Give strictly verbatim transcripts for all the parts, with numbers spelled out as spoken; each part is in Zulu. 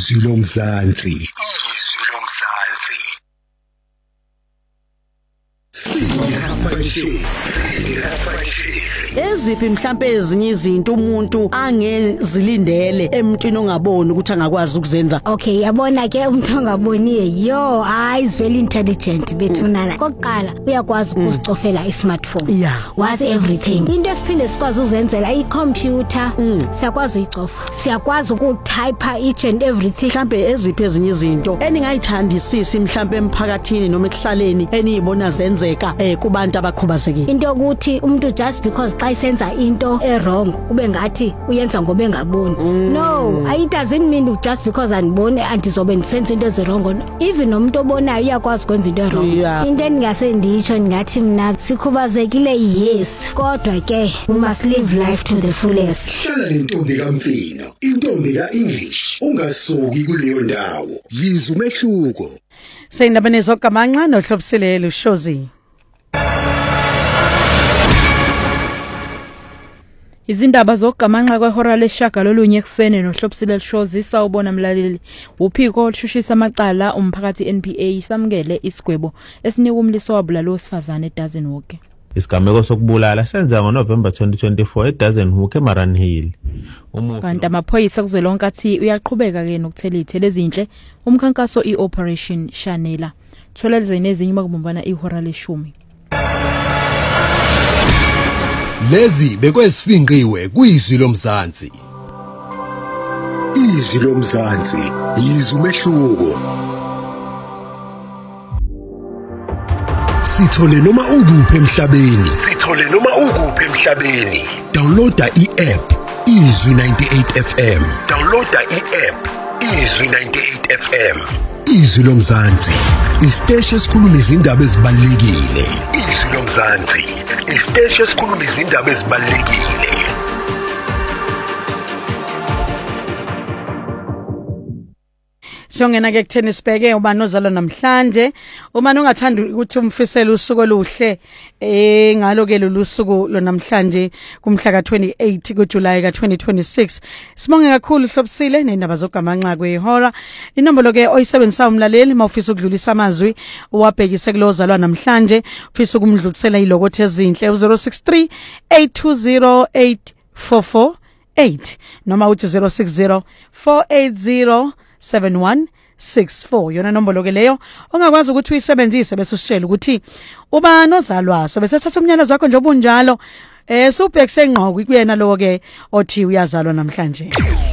izwi lomzansi izwi lomzansi Eziphi mhlambe ezinye izinto umuntu angezilindele emntwini ongaboni ukuthi angakwazi ukuzenza? Okay, yabona ke umuntu ongaboniye yo hayi is very intelligent bethunana. Kokuqala uyakwazi ukusicofela i-smartphone. Yeah. Was everything. Into esiphinde sikwazi ukuzenzela i-computer. Siyakwazi uyicofa. Siyakwazi ukutype each and everything. Mhlambe eziphi ezinye izinto eningayithandisisi mhlambe emphakathini noma ekuhlaleni eniyibona zenzeka eh kubantu abakhubazekile? Into ukuthi umuntu just because xa isenza into e-wrong kube ngathi uyenza ngoba engaboni. Mm. No, it doesn't mean just because andibone andizobe ndisenza into ezi-wrong. Even nomuntu obonayo uyakwazi ukwenza into e-wrong. Yeah. Into engase nditsho ngathi mina sikhubazekile yes, kodwa ke we must live life to the fullest. Hlala lentombi kaMfino, intombi ka-English, ungasuki kuleyo ndawo. Yizwa umehluko. Seyindabeni zokugamanxa nohlobisile uShozi. Izindaba zokugamanxa kwehora leshaka lolunye eksene nohlobisile Shozi sawubona mlaleli. Uphiko olushushisa amacala umphakathi N P A samukele isigwebo esinika umliso wabulala osifazane eDazen Hoek. Isigameko sokubulala senza ngoNovember twenty twenty-four eDazen Hoek eMaran Hill. Kanti amaphoyisa kuzwelonke athi uyaqhubeka ke nokuthela ithele ezinhle umkhankaso iOperation Shanela. Thola lezine ezinye makubumbana ihora leshumi. Lezi bekwesifinqiwe kuyizwi lomzansi. Izwi lomzansi, yizwa umehluko. Sithole noma ukuphi emhlabeni. Sithole noma ukuphi emhlabeni. Downloada i-app Izwi ninety-eight F M. Downloada i-app Izwi ninety-eight F M. Izwi lomzansi, isiteshi esikhuluma izindaba ezibalulekile. Izwi lomzansi, isiteshi esikhuluma izindaba ezibalulekile. Siyongena ke kutheni sibheke ubani ozalwa namhlanje. Uma ungathanda ukuthi umfisele usuku oluhle eh ngalo ke lolu suku lo namhlanje kumhla ka twenty-eight kuJuly ka twenty twenty-six. Sibonge kakhulu Hlobisile nendaba zogamanxa kwehora. Inombolo ke oyisebenzisa umlaleli mawufisa ukudlulisa amazwi uwabhekise kulo ozalwa namhlanje ufisa ukumdlulisela ilokothe ezinhle zero six three eight two zero eight four four eight noma uthi zero six zero four eight zero seven one six four. Yona nombolo ke leyo ongakwazi ukuthi uyisebenzise bese usitshela ukuthi uba nozalwa so bese thatha umnyalezo wakho nje obunjalo eh subhekise ngqoko kuyena lo ke othi uyazalwa namhlanje.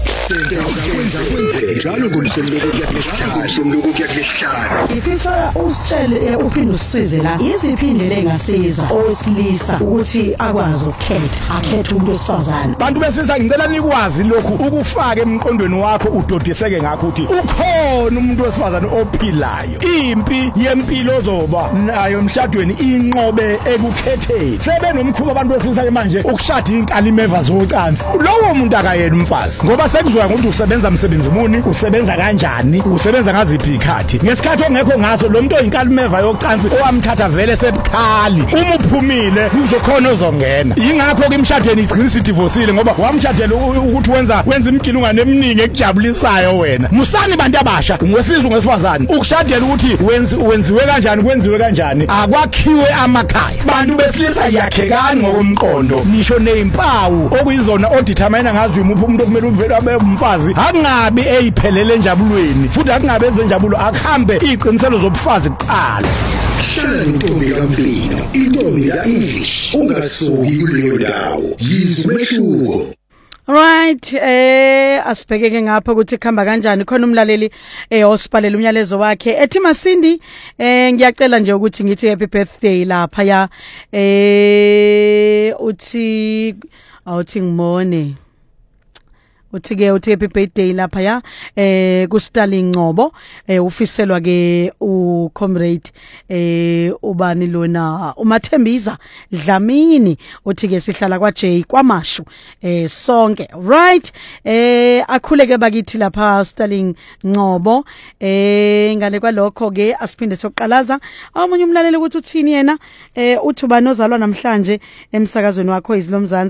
Kwenza kwenze njalo ngomsombuluko kuyakhlala kuyakhlala. Ifisa usitshele uphinde usize la iziphi indlela engasiza owesilisa ukuthi akwazi ukukhetha akhethe umuntu osifazana. Bantu besisa ngicela nikwazi lokhu ukufaka emqondweni wakho udodiseke ngakho ukuthi ukhona umuntu osifazana ophilayo. Impi yempilo ozoba nayo emshadweni inqobe ekukhetheni. Sebenomkhuba abantu besisa manje ukushada inkalimeva zocansi. Lowo muntu akayena umfazi ngoba sekuzwa ukuthi usebenza umsebenzi muni, usebenza kanjani, usebenza ngaziphi ikhathi. Ngesikhathi ongekho ngaso lo muntu oyinkalimeva yocansi owamthatha vele sebukhali. Uma uphumile uzokhona ozongena. Ingakho ke imshadweni igcina isidivorceile ngoba wamshadela ukuthi wenza wenza imkilungane eminingi ekujabulisayo wena. Musani bantu abasha ngwesizwe ngesifazane ukushadela ukuthi wenzi wenziwe kanjani kwenziwe kanjani akwakhiwe amakhaya. Bantu besilisa yakhekani ngokomqondo nisho nezimpawu okuyizona odetermine ngazo umuphi umuntu okumele uvele abe umfazi akungabi eyiphelele enjabulweni futhi akungabe enjabulo akuhambe iqiniselo zobufazi kuqala. Hlala lentombi kaMfino, intombi ka-English, ungasuki kuleyo ndawo. Yizwa umehluko. Right, eh asibhekeke ngapha ukuthi khamba kanjani khona umlaleli eh osiphalela umyalezo wakhe ethi Masindi eh ngiyacela nje ukuthi ngithi happy birthday lapha ya eh uthi awuthi ngimone uthi ke uthi happy birthday lapha ya eh ku Sterling Ngcobo eh ufiselwa ke u comrade eh ubani lona uMathembiza Dlamini uthi ke sihlala kwa J kwaMashu eh sonke right eh akhuleke bakithi lapha Sterling Ngcobo eh ngale kwalokho ke asiphinde sokuqalaza omunye umlaleli ukuthi uthini yena eh uthi ubani ozalwa namhlanje emsakazweni wakho izilomzansi